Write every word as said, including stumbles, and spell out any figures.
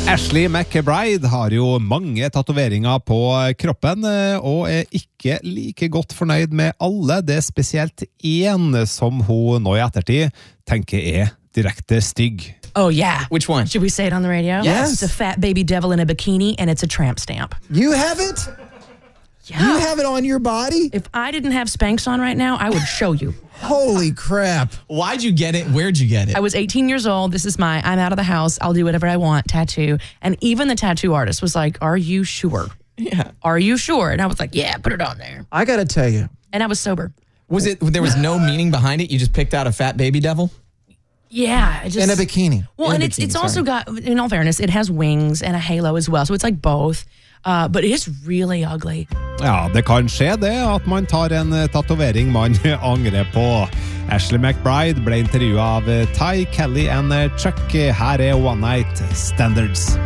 Ashley McBride har jo mange tatoveringer på kroppen, og er ikke like godt fornøyd med alle. Det er spesielt en som hun nå i ettertid tenker er direkte stygg. Oh, yeah. Which one? Should we say it on the radio? Yes. It's a fat baby devil in a bikini, and it's a tramp stamp. You have it? Yeah. You have it on your body? If I didn't have Spanx on right now, I would show you. Holy crap. Why'd you get it? Where'd you get it? I was eighteen years old. This is my, I'm out of the house. I'll do whatever I want tattoo. And even the tattoo artist was like, are you sure? Yeah. Are you sure? And I was like, yeah, put it on there. I got to tell you. And I was sober. Was it, there was no meaning behind it? You just picked out a fat baby devil? Yeah. It just, In a bikini. Well, In and a it's bikini, it's also sorry. got, in all fairness, it has wings and a halo as well. So it's like both. Uh, but it's really ugly. Ja, det kan skje det at man tar en tatovering man angrer på. Ashley McBride ble intervjuet av Ty Kelly and Chuck. Her er One Night Standards.